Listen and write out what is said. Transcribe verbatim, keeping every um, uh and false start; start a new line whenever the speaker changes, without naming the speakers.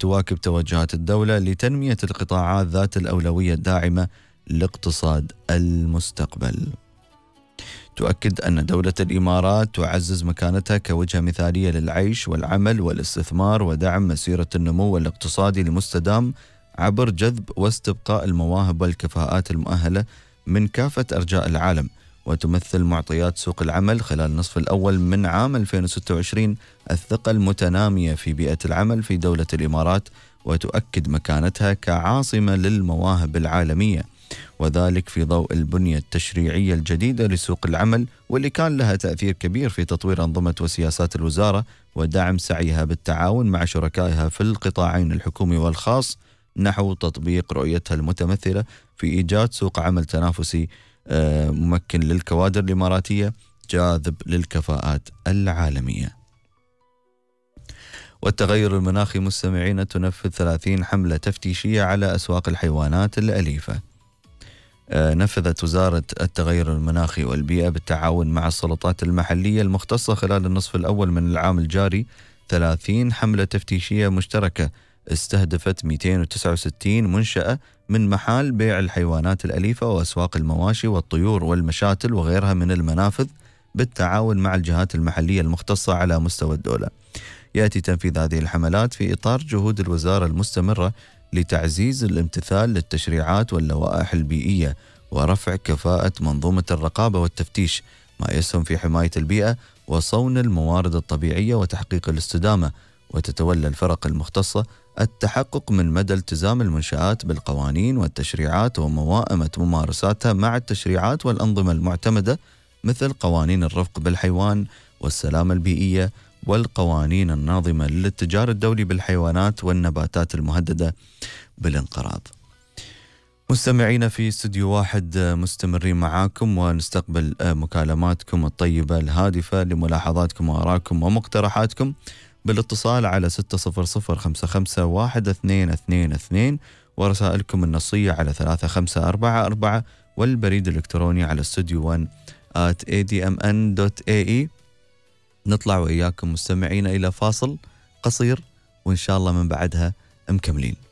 وتواكب توجهات الدولة لتنمية القطاعات ذات الأولوية الداعمة لاقتصاد المستقبل. تؤكد أن دولة الإمارات تعزز مكانتها كوجهة مثالية للعيش والعمل والاستثمار ودعم مسيرة النمو الاقتصادي المستدام عبر جذب واستبقاء المواهب والكفاءات المؤهلة من كافة أرجاء العالم. وتمثل معطيات سوق العمل خلال النصف الأول من عام ألفين وستة وعشرين الثقة المتنامية في بيئة العمل في دولة الإمارات، وتؤكد مكانتها كعاصمة للمواهب العالمية، وذلك في ضوء البنية التشريعية الجديدة لسوق العمل، واللي كان لها تأثير كبير في تطوير أنظمة وسياسات الوزارة ودعم سعيها بالتعاون مع شركائها في القطاعين الحكومي والخاص نحو تطبيق رؤيتها المتمثلة في إيجاد سوق عمل تنافسي ممكن للكوادر الإماراتية جاذب للكفاءات العالمية. والتغير المناخي مستمعين تنفذ ثلاثين حملة تفتيشية على أسواق الحيوانات الأليفة. نفذت وزارة التغير المناخي والبيئة بالتعاون مع السلطات المحلية المختصة خلال النصف الأول من العام الجاري ثلاثين حملة تفتيشية مشتركة استهدفت مئتين وتسعة وستين منشأة من محال بيع الحيوانات الأليفة وأسواق المواشي والطيور والمشاتل وغيرها من المنافذ بالتعاون مع الجهات المحلية المختصة على مستوى الدولة. يأتي تنفيذ هذه الحملات في إطار جهود الوزارة المستمرة لتعزيز الامتثال للتشريعات واللوائح البيئية ورفع كفاءة منظومة الرقابة والتفتيش، ما يسهم في حماية البيئة وصون الموارد الطبيعية وتحقيق الاستدامة. وتتولى الفرق المختصة التحقق من مدى التزام المنشآت بالقوانين والتشريعات وموائمة ممارساتها مع التشريعات والأنظمة المعتمدة مثل قوانين الرفق بالحيوان والسلامة البيئية والقوانين الناظمة للاتجار الدولي بالحيوانات والنباتات المهددة بالانقراض. مستمعين في استوديو واحد مستمرين معاكم ونستقبل مكالماتكم الطيبة الهادفة لملاحظاتكم وآرائكم ومقترحاتكم بالاتصال على ستة صفر صفر خمسة خمسة واحد اثنين اثنين اثنين ورسائلكم النصية على ثلاثة خمسة أربعة أربعة والبريد الإلكتروني على استوديو واحد آت إيه دي إم إن دوت إيه إي. نطلع وإياكم مستمعين إلى فاصل قصير وإن شاء الله من بعدها مكملين.